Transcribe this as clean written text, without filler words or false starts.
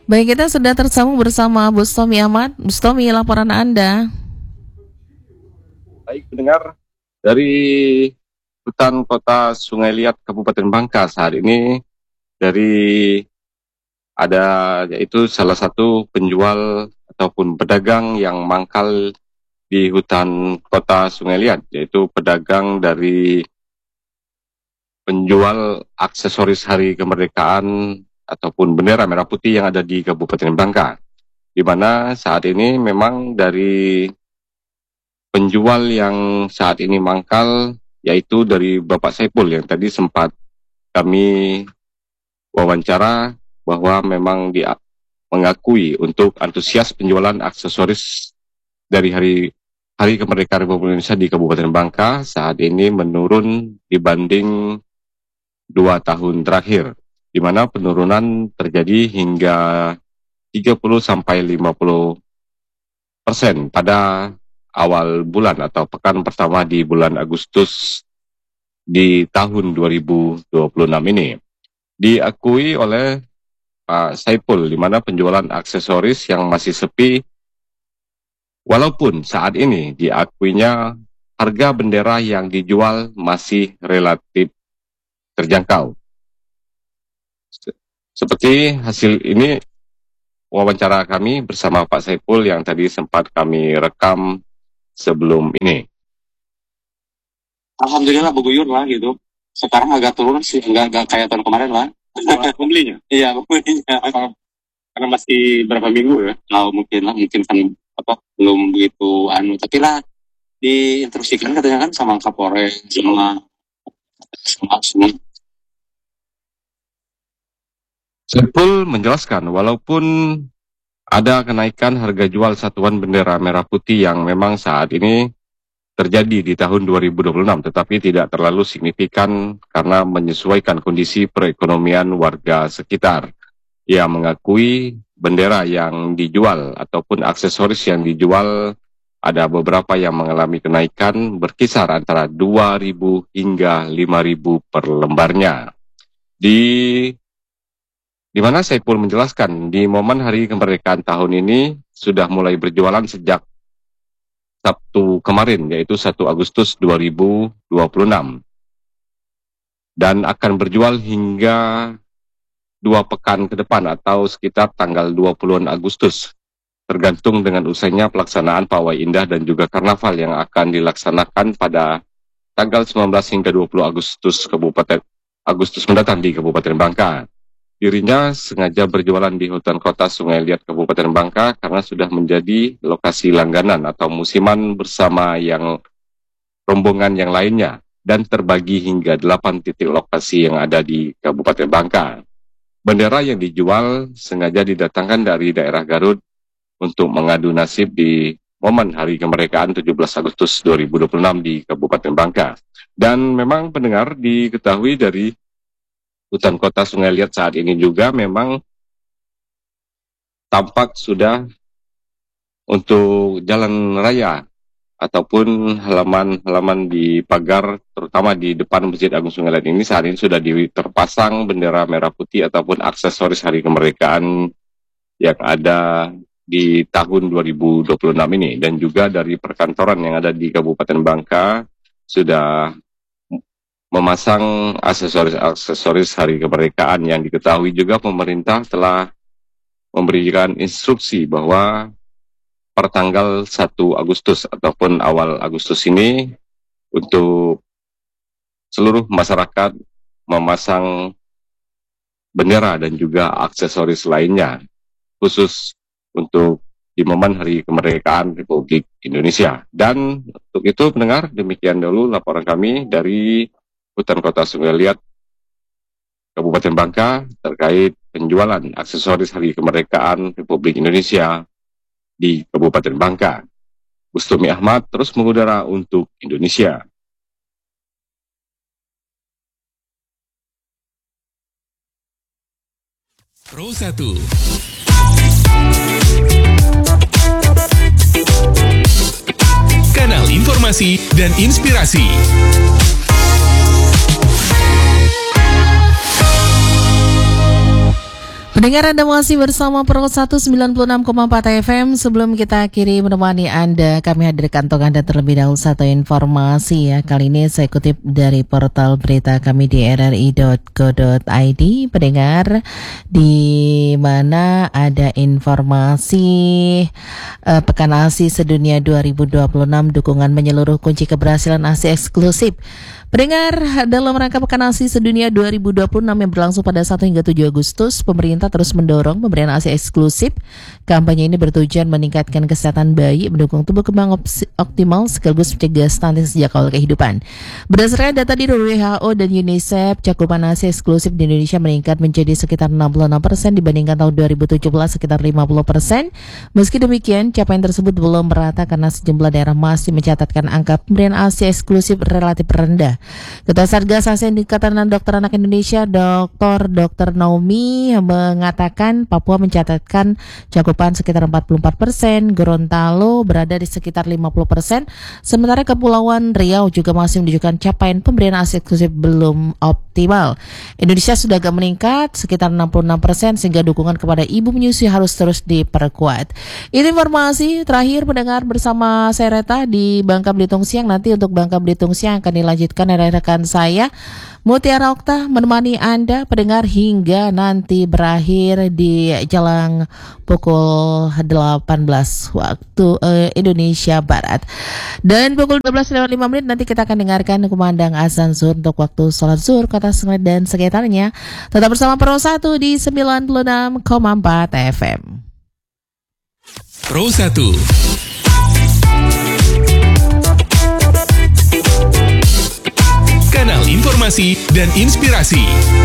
Baik, kita sudah tersambung bersama Bustomi Ahmad. Bustomi, laporan Anda. Baik, pendengar, dari hutan kota Sungai Liat Kabupaten Bangka saat ini yaitu salah satu penjual ataupun pedagang yang mangkal di hutan kota Sungai Liat, yaitu pedagang dari penjual aksesoris Hari Kemerdekaan ataupun bendera merah putih yang ada di Kabupaten Bangka, di mana saat ini memang dari penjual yang saat ini mangkal yaitu dari Bapak Saipul yang tadi sempat kami wawancara bahwa memang dia mengakui untuk antusias penjualan aksesoris dari Hari Kemerdekaan Republik Indonesia di Kabupaten Bangka saat ini menurun dibanding 2 tahun terakhir, di mana penurunan terjadi hingga 30-50% pada awal bulan atau pekan pertama di bulan Agustus di tahun 2026 ini. Diakui oleh Pak Saipul, di mana penjualan aksesoris yang masih sepi, walaupun saat ini diakuinya harga bendera yang dijual masih relatif terjangkau. Seperti hasil ini wawancara kami bersama Pak Saipul yang tadi sempat kami rekam sebelum ini. Alhamdulillah beguyur lah gitu. Sekarang agak turun sih, nggak kayak tahun kemarin lah. Pembelinya? Iya, pembelinya. Karena masih berapa minggu ya? Mungkin kan belum begitu tapi lah diinstruksikan katanya kan sama Kapolres semua. Saipul menjelaskan walaupun ada kenaikan harga jual satuan bendera merah putih yang memang saat ini terjadi di tahun 2026, tetapi tidak terlalu signifikan karena menyesuaikan kondisi perekonomian warga sekitar. Ia mengakui bendera yang dijual ataupun aksesoris yang dijual ada beberapa yang mengalami kenaikan berkisar antara 2.000 hingga 5.000 per lembarnya. Di mana Saipul menjelaskan di momen Hari Kemerdekaan tahun ini sudah mulai berjualan sejak Sabtu kemarin, yaitu 1 Agustus 2026. Dan akan berjual hingga 2 pekan ke depan atau sekitar tanggal 20-an Agustus. Tergantung dengan usainya pelaksanaan Pawai Indah dan juga Karnaval yang akan dilaksanakan pada tanggal 19 hingga 20 Agustus mendatang di Kabupaten Bangka. Dirinya sengaja berjualan di hutan kota Sungai Liat Kabupaten Bangka karena sudah menjadi lokasi langganan atau musiman bersama yang rombongan yang lainnya dan terbagi hingga 8 titik lokasi yang ada di Kabupaten Bangka. Bendera yang dijual sengaja didatangkan dari daerah Garut untuk mengadu nasib di momen Hari Kemerdekaan 17 Agustus 2026 di Kabupaten Bangka. Dan memang pendengar diketahui dari hutan kota Sungai Liat saat ini juga memang tampak sudah untuk jalan raya ataupun halaman-halaman di pagar, terutama di depan Masjid Agung Sungai Liat ini saat ini sudah terpasang bendera merah putih ataupun aksesoris Hari Kemerdekaan yang ada di tahun 2026 ini. Dan juga dari perkantoran yang ada di Kabupaten Bangka sudah memasang aksesoris Hari Kemerdekaan yang diketahui juga pemerintah telah memberikan instruksi bahwa per tanggal 1 Agustus ataupun awal Agustus ini untuk seluruh masyarakat memasang bendera dan juga aksesoris lainnya khusus untuk di momen Hari Kemerdekaan Republik Indonesia. Dan untuk itu pendengar, demikian dulu laporan kami dari hutan kota Sungai Liat Kabupaten Bangka terkait penjualan aksesoris Hari Kemerdekaan Republik Indonesia di Kabupaten Bangka. Bustomi Ahmad terus mengudara untuk Indonesia. Pro 1 Kanal informasi dan inspirasi. Pendengar, Anda masih bersama Pro 196,4 FM. Sebelum kita akhiri menemani Anda, kami hadirkan untuk Anda terlebih dahulu satu informasi ya. Kali ini saya kutip dari portal berita kami di rri.co.id. Pendengar, di mana ada informasi Pekan ASI Sedunia 2026, dukungan menyeluruh kunci keberhasilan ASI eksklusif. Pendengar, dalam rangka Pekan ASI Sedunia 2026 yang berlangsung pada 1 hingga 7 Agustus, pemerintah terus mendorong pemberian ASI eksklusif. Kampanye ini bertujuan meningkatkan kesehatan bayi, mendukung tumbuh kembang optimal, sekaligus mencegah stunting sejak awal kehidupan. Berdasarkan data di WHO dan UNICEF, cakupan ASI eksklusif di Indonesia meningkat menjadi sekitar 66% dibandingkan tahun 2017 sekitar 50%. Meski demikian, capaian tersebut belum merata karena sejumlah daerah masih mencatatkan angka pemberian ASI eksklusif relatif rendah. Ketua Satgas ASI Ikatan Dokter Anak Indonesia, Dr. Naomi mengatakan Papua mencatatkan cakupan sekitar 44%, Gorontalo berada di sekitar 50%, sementara Kepulauan Riau juga masih menunjukkan capaian pemberian ASI eksklusif belum optimal. Indonesia sudah agak meningkat sekitar 66%, sehingga dukungan kepada ibu menyusui harus terus diperkuat. Ini informasi terakhir pendengar bersama saya Reta di Bangka Belitung Siang. Nanti untuk Bangka Belitung Siang akan dilanjutkan oleh rekan saya Mutiara Okta menemani Anda pendengar hingga nanti berakhir di jelang pukul 18 waktu Indonesia Barat. Dan pukul 12:05 nanti kita akan dengarkan kumandang azan zuhur untuk waktu sholat zuhur Kota Sungai dan sekitarnya. Tetap bersama Pro 1 di 96,4 FM. Pro 1. Kanal informasi dan inspirasi.